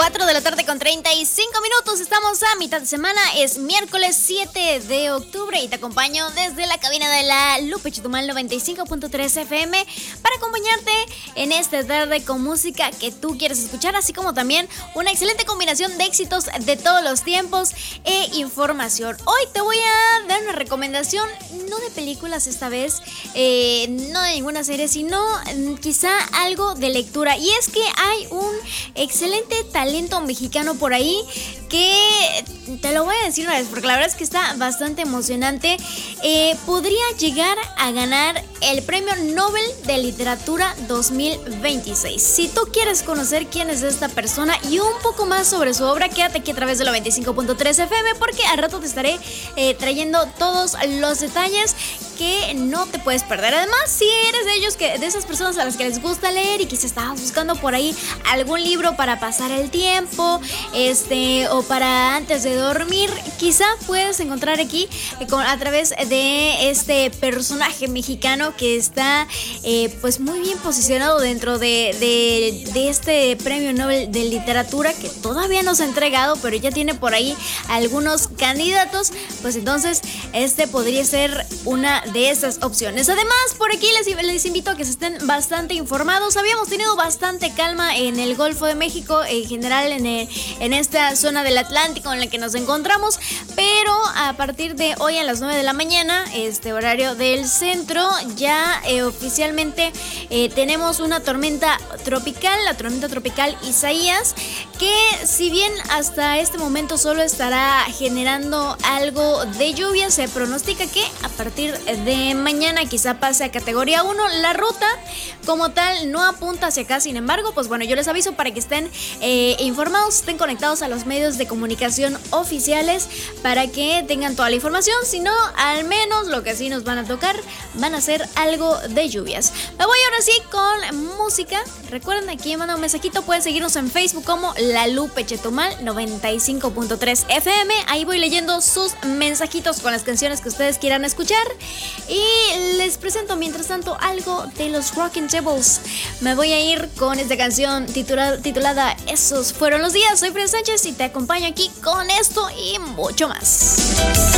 4 de la tarde con 35 minutos. Estamos a mitad de semana. Es miércoles 7 de octubre y te acompaño desde la cabina de la Lupe Chetumal 95.3 FM para acompañarte en esta tarde con música que tú quieres escuchar, así como también una excelente combinación de éxitos de todos los tiempos e información. Hoy te voy a dar una recomendación, no de películas esta vez, no de ninguna serie, sino quizá algo de lectura. Y es que hay un excelente talento mexicano por ahí que te lo voy a decir una vez porque la verdad es que está bastante emocionante. Podría llegar a ganar el Premio Nobel de Literatura 2026. Si tú quieres conocer quién es esta persona y un poco más sobre su obra, quédate aquí a través de la 95.3 FM porque al rato te estaré trayendo todos los detalles que no te puedes perder. Además, si eres de esas personas a las que les gusta leer y quizás estabas buscando por ahí algún libro para pasar el tiempo, o para antes de dormir, quizá puedes encontrar aquí a través de este personaje mexicano que está pues muy bien posicionado dentro de este Premio Nobel de Literatura que todavía no se ha entregado, pero ya tiene por ahí algunos candidatos. Pues entonces este podría ser una de esas opciones. Además, por aquí les invito a que se estén bastante informados. Habíamos tenido bastante calma en el Golfo de México, en general en esta zona del Atlántico en la que nos encontramos, pero a partir de hoy a las 9 de la mañana, horario del centro, ya oficialmente tenemos una tormenta tropical, la tormenta tropical Isaías, que si bien hasta este momento solo estará generando algo de lluvia, se pronostica que a partir de mañana quizá pase a categoría 1. La ruta como tal no apunta hacia acá, sin embargo, pues bueno, yo les aviso para que estén informados, estén conectados a los medios de comunicación oficiales para que tengan toda la información. Si no, al menos lo que sí nos van a tocar van a ser algo de lluvias. Me voy ahora sí con música. Recuerden, aquí manda un mensajito, pueden seguirnos en Facebook como La Lupe Chetumal 95.3 FM. Ahí voy leyendo sus mensajitos con las canciones que ustedes quieran escuchar y les presento mientras tanto algo de los Rockin' Tables. Me voy a ir con esta canción titulada Esos fueron los días. Soy Fred Sánchez y te acompaño aquí con esto y mucho más.